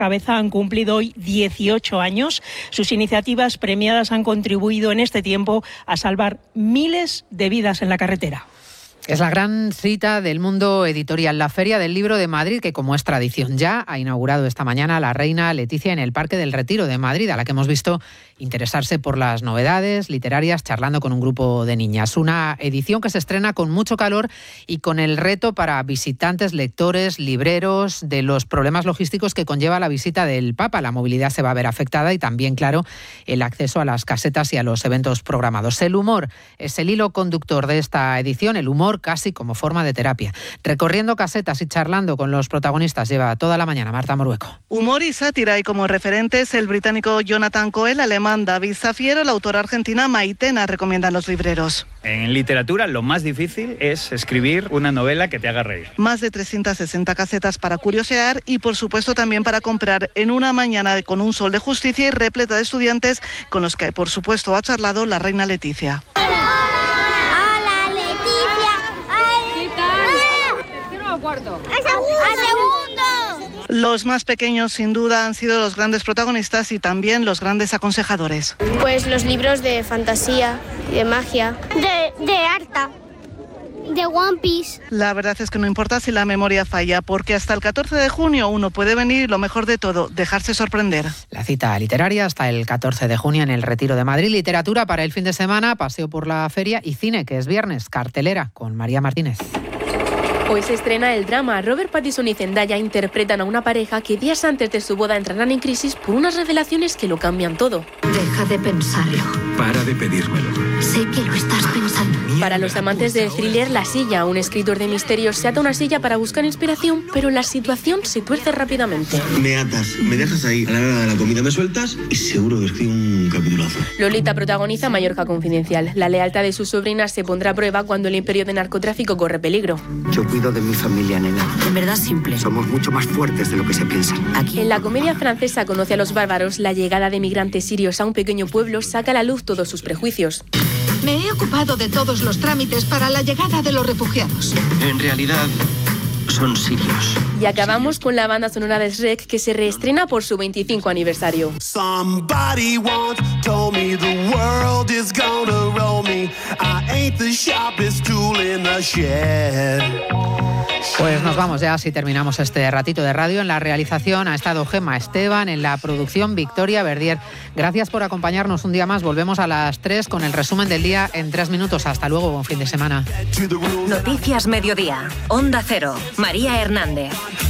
cabeza han cumplido hoy 18 años. Sus iniciativas premiadas han contribuido en este tiempo a salvar miles de vidas en la carretera. Es la gran cita del mundo editorial, la Feria del Libro de Madrid, que como es tradición ya, ha inaugurado esta mañana la reina Leticia en el Parque del Retiro de Madrid, a la que hemos visto interesarse por las novedades literarias charlando con un grupo de niñas. Una edición que se estrena con mucho calor y con el reto para visitantes, lectores, libreros, de los problemas logísticos que conlleva la visita del Papa. La movilidad se va a ver afectada y también, claro, el acceso a las casetas y a los eventos programados. El humor es el hilo conductor de esta edición, el humor casi como forma de terapia. Recorriendo casetas y charlando con los protagonistas lleva toda la mañana Marta Morueco. Humor y sátira, y como referentes el británico Jonathan Coe, el alemán David Safiero, la autora argentina Maitena, recomiendan los libreros. En literatura lo más difícil es escribir una novela que te haga reír. Más de 360 casetas para curiosear y por supuesto también para comprar en una mañana con un sol de justicia y repleta de estudiantes con los que por supuesto ha charlado la reina Leticia. Los más pequeños sin duda han sido los grandes protagonistas y también los grandes aconsegadores. Pues los libros de fantasía, de magia, de Arta, de One Piece. La verdad es que no importa si la memoria falla, porque hasta el 14 de junio uno puede venir y lo mejor de todo, dejarse sorprender. La cita literaria hasta el 14 de junio en el Retiro de Madrid. Literatura para el fin de semana, paseo por la feria y cine, que es viernes, cartelera con María Martínez. Hoy se estrena el drama. Robert Pattinson y Zendaya interpretan a una pareja que días antes de su boda entrarán en crisis por unas revelaciones que lo cambian todo. Deja de pensarlo. Para de pedírmelo. Sé que lo estás pensando. Para los amantes del thriller La Silla, un escritor de misterios se ata a una silla para buscar inspiración, pero la situación se tuerce rápidamente. Me atas, me dejas ahí, a la hora de la comida me sueltas y seguro que escribo un capitulazo. Lolita protagoniza Mallorca Confidencial. La lealtad de sus sobrinas se pondrá a prueba cuando el imperio de narcotráfico corre peligro. Yo cuido de mi familia, nena. En verdad simple. Somos mucho más fuertes de lo que se piensa. En la comedia francesa Conoce a los bárbaros, la llegada de migrantes sirios a un pequeño pueblo saca a la luz todos sus prejuicios. Me he ocupado de todos los trámites para la llegada de los refugiados. En realidad, son sirios. Y acabamos con la banda sonora de Shrek, que se reestrena por su 25 aniversario. Somebody once told me the world is gonna roll me. I ain't the sharpest tool in the shed. Pues nos vamos ya, si terminamos este ratito de radio. En la realización ha estado Gemma Esteban, en la producción Victoria Verdier. Gracias por acompañarnos un día más. Volvemos a las 3 con el resumen del día en 3 minutos. Hasta luego, buen fin de semana. Noticias Mediodía, Onda Cero, María Hernández.